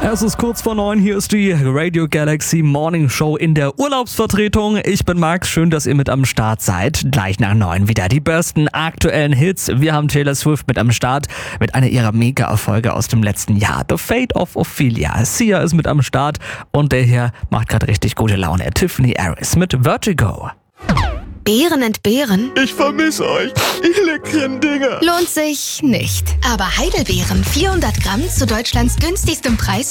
Es ist kurz vor 9, hier ist die Radio Galaxy Morning Show in der Urlaubsvertretung. Ich bin Max, schön, dass ihr mit am Start seid. Gleich nach 9 wieder die besten aktuellen Hits. Wir haben Taylor Swift mit am Start mit einer ihrer Mega-Erfolge aus dem letzten Jahr. The Fate of Ophelia. Sia ist mit am Start und der hier macht gerade richtig gute Laune. Tiffany Harris mit Vertigo. Beeren entbehren? Ich vermisse euch, ihr leckeren Dinger. Lohnt sich nicht. Aber Heidelbeeren 400 Gramm zu Deutschlands günstigstem Preis